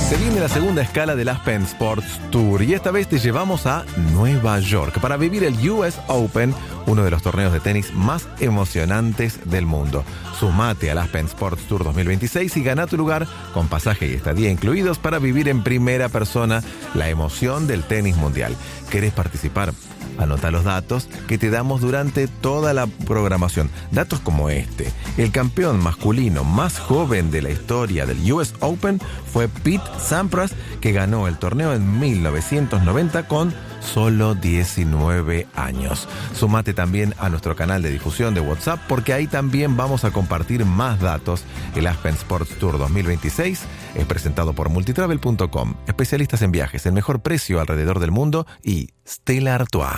Se viene la segunda escala del Aspen Sports Tour y esta vez te llevamos a Nueva York para vivir el US Open, uno de los torneos de tenis más emocionantes del mundo. Sumate al Aspen Sports Tour 2026 y gana tu lugar con pasaje y estadía incluidos para vivir en primera persona la emoción del tenis mundial. ¿Querés participar? Anota los datos que te damos durante toda la programación. Datos como este. El campeón masculino más joven de la historia del US Open fue Pete Sampras, que ganó el torneo en 1990 con solo 19 años. Sumate también a nuestro canal de difusión de WhatsApp porque ahí también vamos a compartir más datos. El Aspen Sports Tour 2026 es presentado por Multitravel.com, especialistas en viajes, el mejor precio alrededor del mundo, y Stella Artois.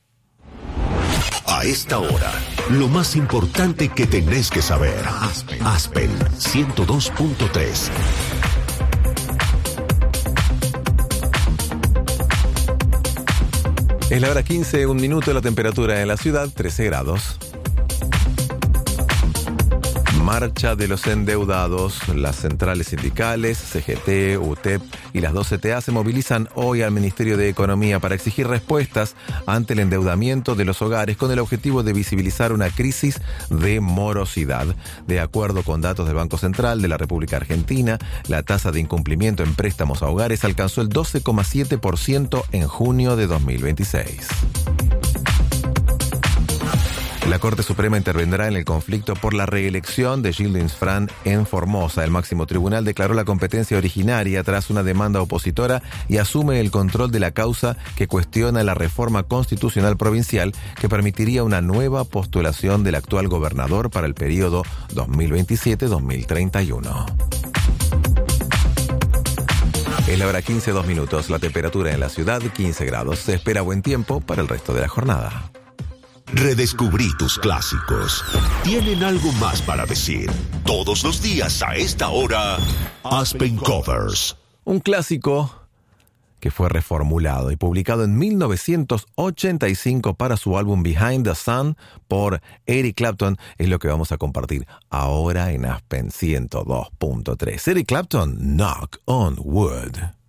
A esta hora, lo más importante que tenés que saber. Aspen 102.3. Es la hora 15, 1 minuto, la temperatura en la ciudad, 13 grados. Marcha de los endeudados. Las centrales sindicales, CGT, UTEP y las 2 CTA se movilizan hoy al Ministerio de Economía para exigir respuestas ante el endeudamiento de los hogares con el objetivo de visibilizar una crisis de morosidad. De acuerdo con datos del Banco Central de la República Argentina, la tasa de incumplimiento en préstamos a hogares alcanzó el 12,7% en junio de 2026. La Corte Suprema intervendrá en el conflicto por la reelección de Gilles Fran en Formosa. El máximo tribunal declaró la competencia originaria tras una demanda opositora y asume el control de la causa que cuestiona la reforma constitucional provincial que permitiría una nueva postulación del actual gobernador para el periodo 2027-2031. Es la hora 15, 2 minutos. La temperatura en la ciudad, 15 grados. Se espera buen tiempo para el resto de la jornada. Redescubrí tus clásicos. Tienen algo más para decir. Todos los días a esta hora, Aspen Covers. Un clásico que fue reformulado y publicado en 1985 para su álbum Behind the Sun por Eric Clapton es lo que vamos a compartir ahora en Aspen 102.3. Eric Clapton, Knock on Wood.